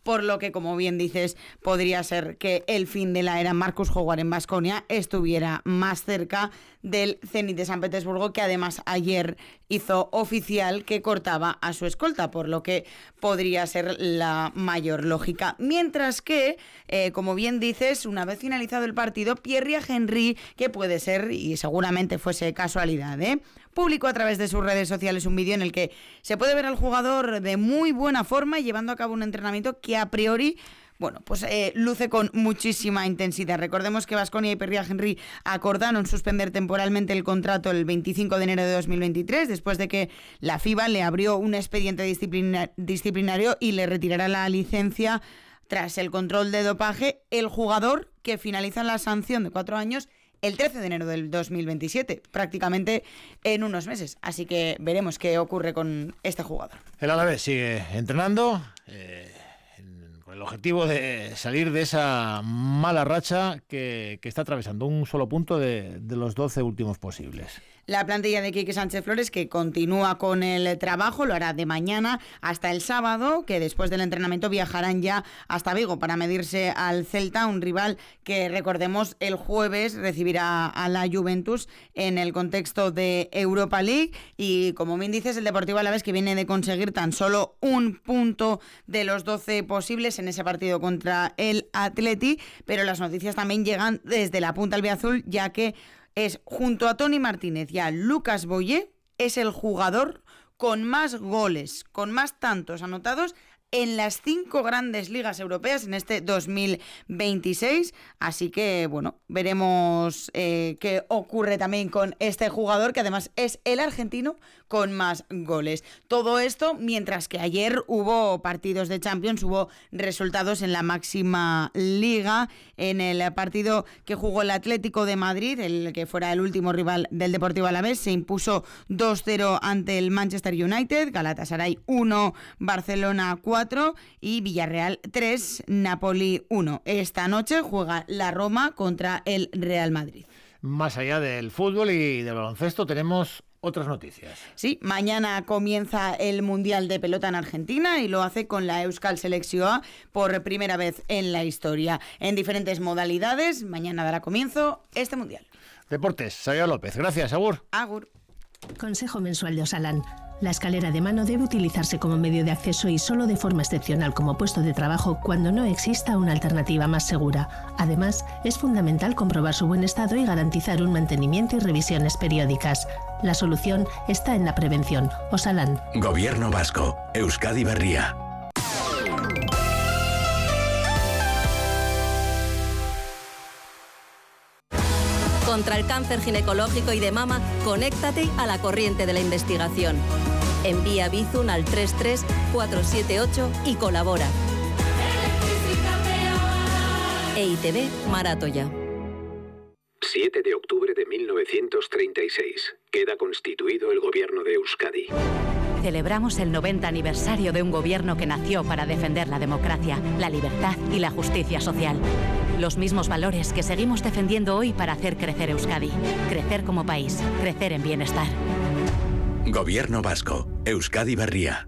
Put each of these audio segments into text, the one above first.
por lo que, como bien dices, podría ser que el fin de la era Marcus Howard en Baskonia estuviera más cerca del Zenit de San Petersburgo, que además ayer hizo oficial que cortaba a su escolta, por lo que podría ser la mayor lógica. Mientras que, como bien dices, una vez finalizado el partido, Thierry Henry, que puede ser, y seguramente fuese casualidad, publicó a través de sus redes sociales un vídeo en el que se puede ver al jugador de muy buena forma llevando a cabo un entrenamiento que a priori, bueno, pues luce con muchísima intensidad. Recordemos que Baskonia y Thierry Henry acordaron suspender temporalmente el contrato el 25 de enero de 2023, después de que la FIBA le abrió un expediente disciplinario y le retirará la licencia tras el control de dopaje. El jugador, que finaliza la sanción de 4 años el 13 de enero del 2027, prácticamente en unos meses. Así que veremos qué ocurre con este jugador. El Alavés sigue entrenando con el objetivo de salir de esa mala racha que está atravesando, un solo punto de los 12 últimos posibles. La plantilla de Quique Sánchez Flores, que continúa con el trabajo, lo hará de mañana hasta el sábado, que después del entrenamiento viajarán ya hasta Vigo para medirse al Celta, un rival que, recordemos, el jueves recibirá a la Juventus en el contexto de Europa League. Y como bien dices, el Deportivo Alavés, que viene de conseguir tan solo un punto de los 12 posibles en ese partido contra el Atleti, pero las noticias también llegan desde la punta albiazul, ya que es, junto a Toni Martínez y a Lucas Boyé, es el jugador con más goles, con más tantos anotados en las 5 grandes ligas europeas en este 2026. Así que, bueno, veremos qué ocurre también con este jugador, que además es el argentino con más goles. Todo esto mientras que ayer hubo partidos de Champions, hubo resultados en la máxima liga. En el partido que jugó el Atlético de Madrid, el que fuera el último rival del Deportivo Alavés, se impuso 2-0 ante el Manchester United, Galatasaray 1, Barcelona 4 y Villarreal 3, Napoli 1. Esta noche juega la Roma contra el Real Madrid. Más allá del fútbol y del baloncesto, tenemos otras noticias. Sí, mañana comienza el Mundial de Pelota en Argentina y lo hace con la Euskal Selekzioa por primera vez en la historia. En diferentes modalidades, mañana dará comienzo este Mundial. Deportes, Sayo López. Gracias, Agur. Agur. Consejo mensual de Osalan. La escalera de mano debe utilizarse como medio de acceso y solo de forma excepcional como puesto de trabajo cuando no exista una alternativa más segura. Además, es fundamental comprobar su buen estado y garantizar un mantenimiento y revisiones periódicas. La solución está en la prevención. Osalan. Gobierno vasco. Euskadi Berria. Contra el cáncer ginecológico y de mama, conéctate a la corriente de la investigación. Envía Bizum al 33478 y colabora. EITB Maratoya. 7 de octubre de 1936. Queda constituido el gobierno de Euskadi. Celebramos el 90 aniversario de un gobierno que nació para defender la democracia, la libertad y la justicia social. Los mismos valores que seguimos defendiendo hoy para hacer crecer Euskadi. Crecer como país, crecer en bienestar. Gobierno vasco. Euskadi Berria.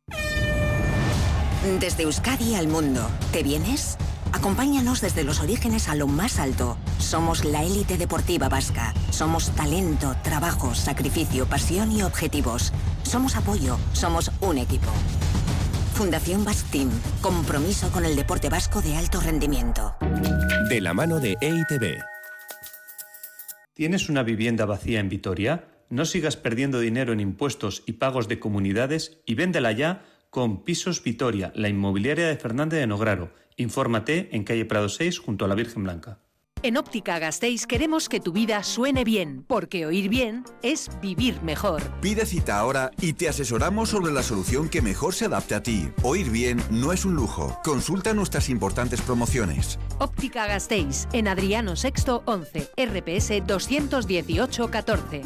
Desde Euskadi al mundo. ¿Te vienes? Acompáñanos desde los orígenes a lo más alto. Somos la élite deportiva vasca. Somos talento, trabajo, sacrificio, pasión y objetivos. Somos apoyo. Somos un equipo. Fundación Basque Team. Compromiso con el deporte vasco de alto rendimiento. De la mano de EITB. ¿Tienes una vivienda vacía en Vitoria? No sigas perdiendo dinero en impuestos y pagos de comunidades y véndela ya con Pisos Vitoria, la inmobiliaria de Fernández de Nograro. Infórmate en calle Prado 6 junto a la Virgen Blanca. En Óptica Gasteiz queremos que tu vida suene bien, porque oír bien es vivir mejor. Pide cita ahora y te asesoramos sobre la solución que mejor se adapte a ti. Oír bien no es un lujo. Consulta nuestras importantes promociones. Óptica Gasteiz, en Adriano Sexto 11, RPS 218 14.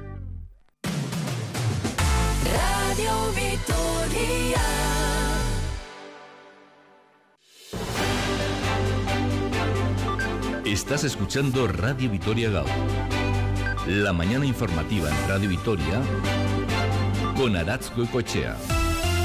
Radio Vitoria. Estás escuchando Radio Vitoria Gaur. La mañana informativa en Radio Vitoria con Aratz Goicoechea.